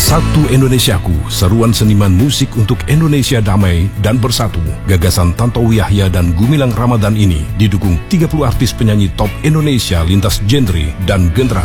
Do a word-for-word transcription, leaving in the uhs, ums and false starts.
Satu Indonesiaku, seruan seniman musik untuk Indonesia damai dan bersatu. Gagasan Tantowi Yahya dan Gumilang Ramadan ini didukung tiga puluh artis penyanyi top Indonesia lintas genre dan generasi.